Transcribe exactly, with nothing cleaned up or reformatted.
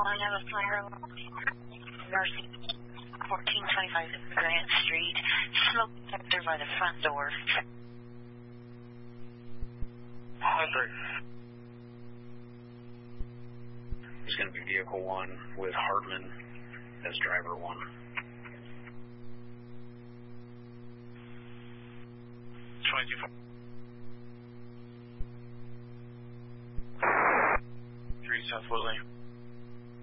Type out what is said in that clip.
I have a fire alarm. Nursing fourteen twenty-five Grant Street. Smoke detector by the front door. Hundred. There's going to be vehicle one with Hartman as driver one. twenty-two. Three South Woodley.